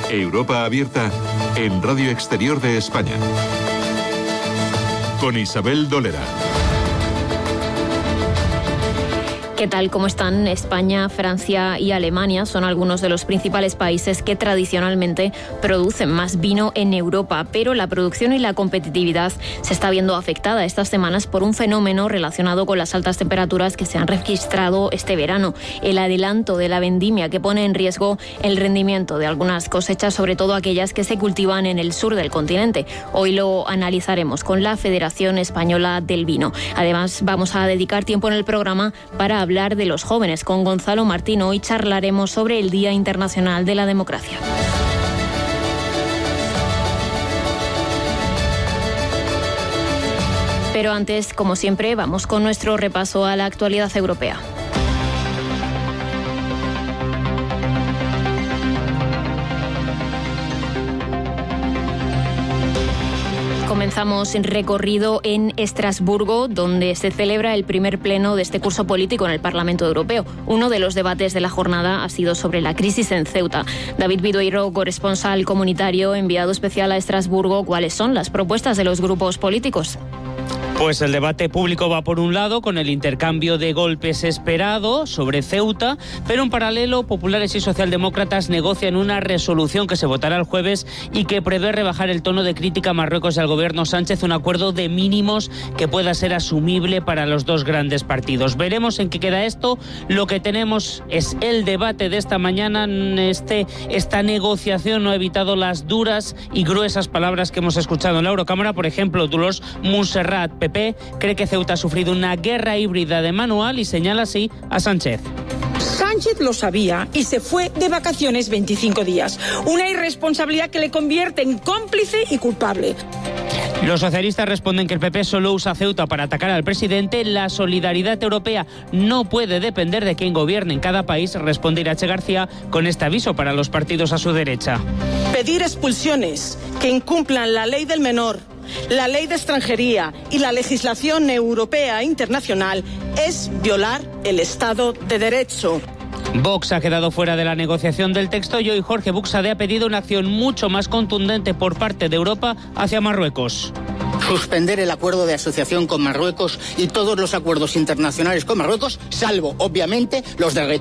Europa Abierta en Radio Exterior de España. Con Isabel Dolera. ¿Qué tal? ¿Cómo están? España, Francia y Alemania son algunos de los principales países que tradicionalmente producen más vino en Europa, pero la producción y la competitividad se está viendo afectada estas semanas por un fenómeno relacionado con las altas temperaturas que se han registrado este verano. El adelanto de la vendimia que pone en riesgo el rendimiento de algunas cosechas, sobre todo aquellas que se cultivan en el sur del continente. Hoy lo analizaremos con la Federación Española del Vino. Además, vamos a dedicar tiempo en el programa para hablar de los jóvenes con Gonzalo Martín. Hoy charlaremos sobre el Día Internacional de la Democracia. Pero antes, como siempre, vamos con nuestro repaso a la actualidad europea. Comenzamos recorrido en Estrasburgo, donde se celebra el primer pleno de este curso político en el Parlamento Europeo. Uno de los debates de la jornada ha sido sobre la crisis en Ceuta. David Vidueiro, corresponsal comunitario, enviado especial a Estrasburgo. ¿Cuáles son las propuestas de los grupos políticos? Pues el debate público va por un lado, con el intercambio de golpes esperado sobre Ceuta, pero en paralelo, populares y socialdemócratas negocian una resolución que se votará el jueves y que prevé rebajar el tono de crítica a Marruecos y al gobierno Sánchez, un acuerdo de mínimos que pueda ser asumible para los dos grandes partidos. Veremos en qué queda esto. Lo que tenemos es el debate de esta mañana. Esta negociación no ha evitado las duras y gruesas palabras que hemos escuchado en la Eurocámara. Por ejemplo, Dolors Montserrat, PP, cree que Ceuta ha sufrido una guerra híbrida de manual y señala así a Sánchez. Sánchez lo sabía y se fue de vacaciones 25 días. Una irresponsabilidad que le convierte en cómplice y culpable. Los socialistas responden que el PP solo usa Ceuta para atacar al presidente. La solidaridad europea no puede depender de quién gobierne en cada país, responde Irache García con este aviso para los partidos a su derecha. Pedir expulsiones que incumplan la ley del menor, la ley de extranjería y la legislación europea e internacional es violar el Estado de Derecho. Vox ha quedado fuera de la negociación del texto y hoy Jorge Buxade ha pedido una acción mucho más contundente por parte de Europa hacia Marruecos. Suspender el acuerdo de asociación con Marruecos y todos los acuerdos internacionales con Marruecos, salvo, obviamente, los de